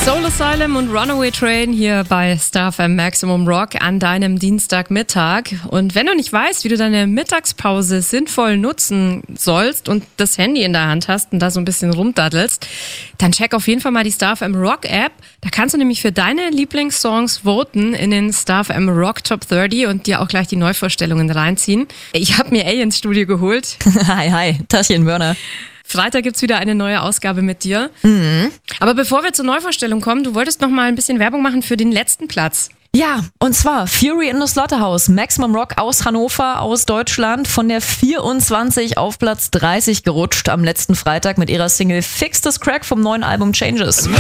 Soul Asylum und Runaway Train hier bei Star FM Maximum Rock an deinem Dienstagmittag. Und wenn du nicht weißt, wie du deine Mittagspause sinnvoll nutzen sollst und das Handy in der Hand hast und da so ein bisschen rumdaddelst, dann check auf jeden Fall mal die Star FM Rock App. Da kannst du nämlich für deine Lieblingssongs voten in den Star FM Rock Top 30 und dir auch gleich die Neuvorstellungen reinziehen. Ich habe mir ins Studio geholt. Hi, Taschen Börner. Freitag gibt's wieder eine neue Ausgabe mit dir. Aber bevor wir zur Neuvorstellung kommen, du wolltest noch mal ein bisschen Werbung machen für den letzten Platz. Ja, und zwar Fury in the Slaughterhouse, Maximum Rock aus Hannover, aus Deutschland, von der 24 auf Platz 30 gerutscht am letzten Freitag mit ihrer Single Fix This Crack vom neuen Album Changes.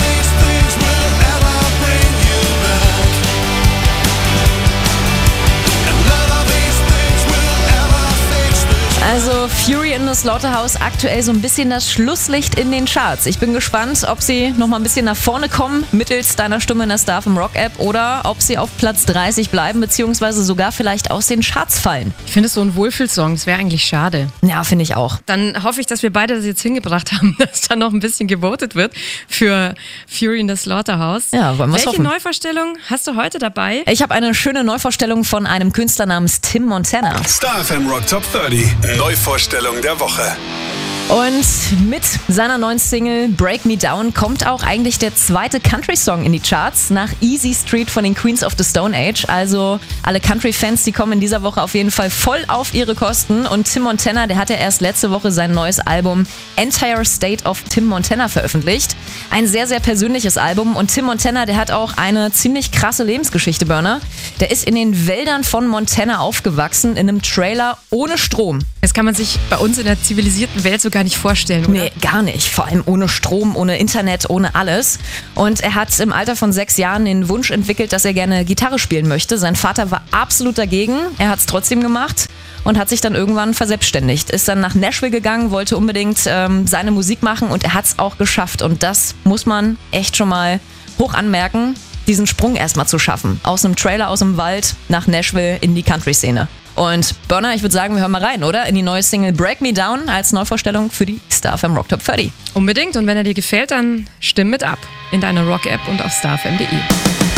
Also Fury in the Slaughterhouse aktuell so ein bisschen das Schlusslicht in den Charts. Ich bin gespannt, ob sie noch mal ein bisschen nach vorne kommen mittels deiner Stimme in der Star FM Rock App oder ob sie auf Platz 30 bleiben beziehungsweise sogar vielleicht aus den Charts fallen. Ich finde es so ein Wohlfühlsong, das wäre eigentlich schade. Ja, finde ich auch. Dann hoffe ich, dass wir beide das jetzt hingebracht haben, dass da noch ein bisschen gewotet wird für Fury in the Slaughterhouse. Ja, wollen wir es hoffen. Welche Neuvorstellung hast du heute dabei? Ich habe eine schöne Neuvorstellung von einem Künstler namens Tim Montana. Star FM Rock Top 30. Neuvorstellung der Woche. Und mit seiner neuen Single Break Me Down kommt auch eigentlich der zweite Country-Song in die Charts nach Easy Street von den Queens of the Stone Age. Also alle Country-Fans, die kommen in dieser Woche auf jeden Fall voll auf ihre Kosten. Und Tim Montana, der hat ja erst letzte Woche sein neues Album Entire State of Tim Montana veröffentlicht. Ein sehr, sehr persönliches Album. Und Tim Montana, der hat auch eine ziemlich krasse Lebensgeschichte, Burner. Der ist in den Wäldern von Montana aufgewachsen, in einem Trailer ohne Strom. Das kann man sich bei uns in der zivilisierten Welt sogar nicht vorstellen, oder? Nee, gar nicht. Vor allem ohne Strom, ohne Internet, ohne alles. Und er hat im Alter von 6 Jahren den Wunsch entwickelt, dass er gerne Gitarre spielen möchte. Sein Vater war absolut dagegen. Er hat es trotzdem gemacht und hat sich dann irgendwann verselbstständigt. Ist dann nach Nashville gegangen, wollte unbedingt seine Musik machen und er hat es auch geschafft. Und das muss man echt schon mal hoch anmerken, diesen Sprung erstmal zu schaffen. Aus einem Trailer, aus dem Wald nach Nashville in die Country-Szene. Und Burner, ich würde sagen, wir hören mal rein, oder? In die neue Single Break Me Down als Neuvorstellung für die Star FM Rock Top 30. Unbedingt. Und wenn er dir gefällt, dann stimm mit ab in deiner Rock-App und auf starfm.de.